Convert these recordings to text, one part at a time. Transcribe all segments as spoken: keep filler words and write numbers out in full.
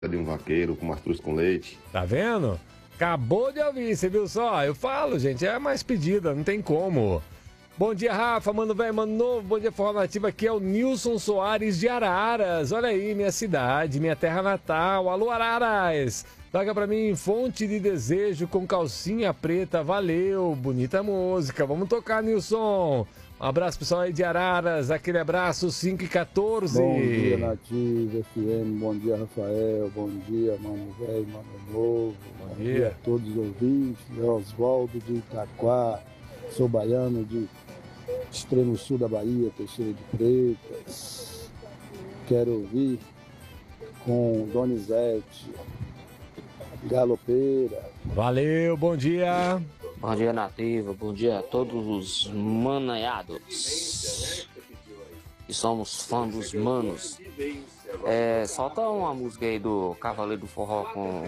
de um vaqueiro com mastruz com leite. Tá vendo? Acabou de ouvir, você viu só? Eu falo, gente, é mais pedida, não tem como. Bom dia, Rafa, mano velho, mano novo, bom dia, Forró Nativa, aqui é o Nilson Soares de Araras. Olha aí, minha cidade, minha terra natal. Alô, Araras! Toca pra mim, Fonte de Desejo com calcinha preta, valeu, bonita música. Vamos tocar, Nilson. Um abraço, pessoal aí de Araras, aquele abraço, cinco e quatorze. Bom dia, Nativa F M, bom dia, Rafael, bom dia, mano velho, mano novo. Bom, bom dia. dia a todos os ouvintes, é Oswaldo de Itaquá, sou baiano de extremo sul da Bahia, Teixeira de Freitas. Quero ouvir com Donizete, Galopeira. Valeu, bom dia. Bom dia, Nativa. Bom dia a todos os manaiados. E somos fãs dos manos. É, solta uma música aí do Cavaleiro do Forró com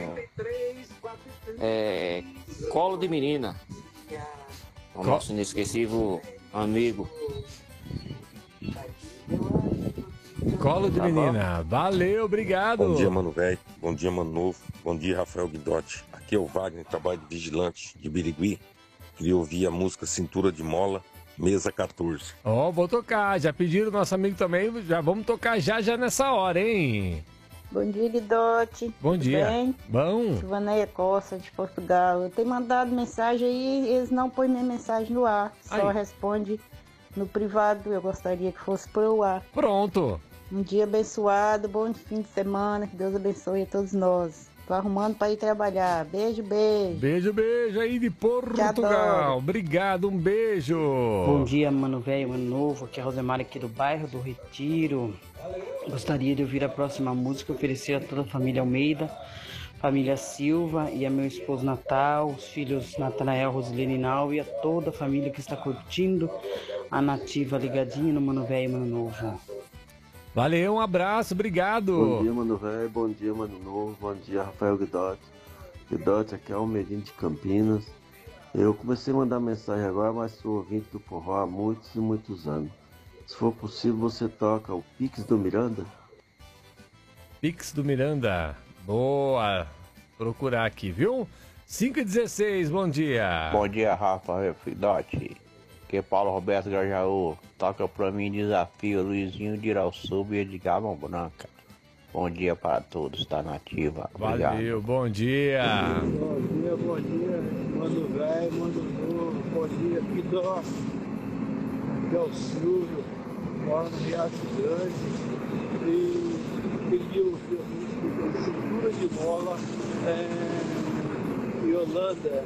é, Colo de Menina. O nosso inesquecível amigo. Colo de Tá menina. Valeu, obrigado. Bom dia, mano velho. Bom dia, mano novo. Bom dia, Rafael Guidotti. Aqui é o Wagner, trabalho de vigilante de Birigui. Queria ouvir a música Cintura de Mola, mesa quatorze. Ó, oh, vou tocar. Já pediram nosso amigo também. Já vamos tocar já já nessa hora, hein? Bom dia, Guidotti. Bom Tudo dia. Bem? Bom. Silvaneia Costa, de Portugal. Eu tenho mandado mensagem aí, eles não põem minha mensagem no ar. Só Aí. responde no privado. Eu gostaria que fosse pro ar. Pronto. Um dia abençoado, bom fim de semana. Que Deus abençoe a todos nós. Tô arrumando para ir trabalhar. Beijo, beijo. Beijo, beijo aí de Portugal. Obrigado, um beijo. Bom dia, mano velho, mano novo. Aqui é a Rosemary aqui do bairro do Retiro. Gostaria de ouvir a próxima música, oferecer a toda a família Almeida, família Silva e a meu esposo Natal, os filhos Natanael, Rosilene e Nau e a toda a família que está curtindo a Nativa ligadinha no Mano Velho e Mano Novo. Valeu, um abraço, obrigado. Bom dia, mano velho, bom dia, mano novo, bom dia, Rafael Guidotti. Guidotti, aqui é o Medinho de Campinas. Eu comecei a mandar mensagem agora, mas sou ouvinte do forró há muitos e muitos anos. Se for possível, você toca o Pix do Miranda? Pix do Miranda. Boa. Procurar aqui, viu? cinco e dezesseis, bom dia. Bom dia, Rafa Guidotti. Aqui é Paulo Roberto Grajaú. Toca pra mim desafio Luizinho de Irauçuba e Edgar Mão Branca. Bom dia para todos da Nativa. Obrigado. Valeu, bom dia. Bom dia, bom dia, mano velho, mano novo, bom dia, Guidotti. Aqui é o Silvio, mora no Riacho Grande. E queria ouvir a música Cintura de Mola, é, Yolanda.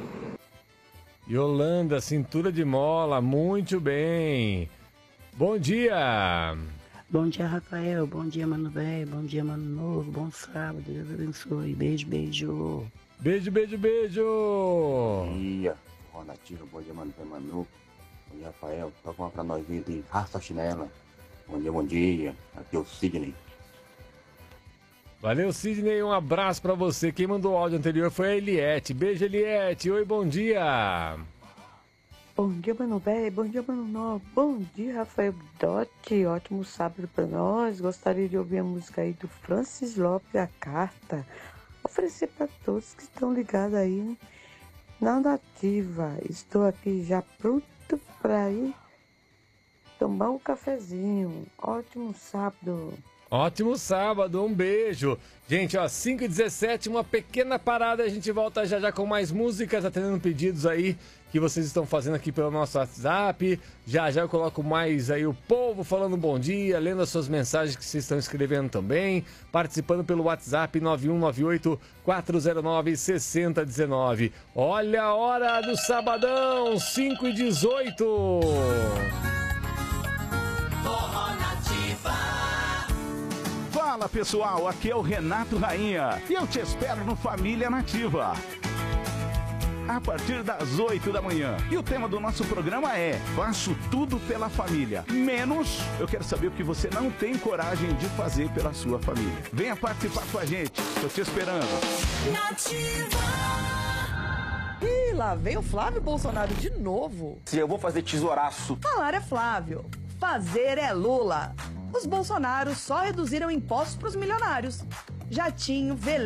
Yolanda, cintura de mola, muito bem. Bom dia. Bom dia, Rafael. Bom dia, mano velho. Bom dia, mano novo. Bom sábado. Deus abençoe. Beijo, beijo. Beijo, beijo, beijo. Bom dia, Forró Nativa. Bom dia, mano velho, mano novo. Bom dia, Rafael. Toca uma pra nós vir de Raça Chinela. Bom dia, bom dia. Aqui é o Sidney. Valeu, Sidney, um abraço pra você. Quem mandou o áudio anterior foi a Eliette. Beijo, Eliette. Oi, bom dia. Bom dia, mano velho. Bom dia, mano novo. Bom dia, Rafael Guidotti. Ótimo sábado pra nós. Gostaria de ouvir a música aí do Francis Lopes, A Carta. Oferecer pra todos que estão ligados aí na Nativa. Estou aqui já pronto pra ir tomar um cafezinho. Ótimo sábado. Ótimo sábado, um beijo. Gente, ó, cinco e dezessete, uma pequena parada, a gente volta já já com mais músicas, atendendo pedidos aí que vocês estão fazendo aqui pelo nosso WhatsApp. Já já eu coloco mais aí o povo falando bom dia, lendo as suas mensagens que vocês estão escrevendo também, participando pelo WhatsApp nove um nove oito, quatro zero nove, seis zero um nove. Olha a hora do sabadão, cinco e dezoito. Fala pessoal, aqui é o Renato Rainha e eu te espero no Família Nativa a partir das oito da manhã. E o tema do nosso programa é: faço tudo pela família, menos eu quero saber o que você não tem coragem de fazer pela sua família. Venha participar com a gente, tô te esperando. Nativa. Ih, lá vem o Flávio Bolsonaro de novo. Se eu vou fazer tesouraço. Falar é Flávio, fazer é Lula. Os Bolsonaros só reduziram impostos para os milionários. jatinho, veleiro.